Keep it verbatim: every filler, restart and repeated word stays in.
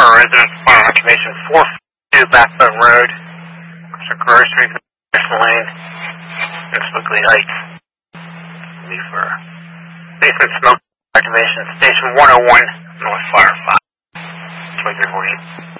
Fire residence, fire activation four two Backbone Road. There's a grocery lane. It's Squiggly Heights. Be for basement smoke activation, station one oh one, North Fire five. Twigger Lane.